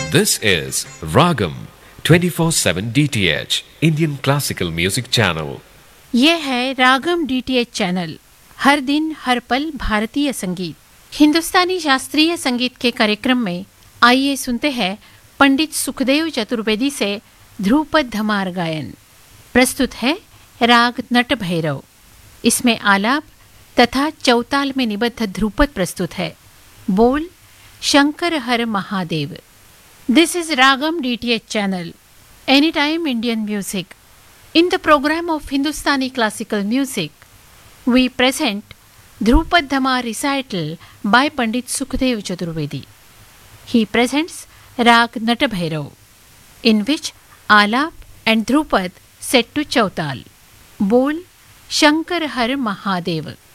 This is Ragam 24/7 DTH Indian Classical Music Channel. ये है रागम DTH channel. हर दिन हर पल भारतीय संगीत, हिंदुस्तानी शास्त्रीय संगीत के कार्यक्रम में आइए सुनते हैं पंडित सुखदेव चतुर्वेदी से ध्रुपद धमार गायन। प्रस्तुत है राग नट भैरव। इसमें आलाप तथा चौताल में निबद्ध ध्रुपद प्रस्तुत है। बोल शंकर हर Mahadev. This is Ragam DTH channel, Anytime Indian Music. In the program of Hindustani classical music, we present Dhrupad Dhamar recital by Pandit Sukhdev Chaturvedi. He presents Rag Natabhairav, in which Alap and Dhrupad set to Chautal. Bol Shankar Har Mahadev.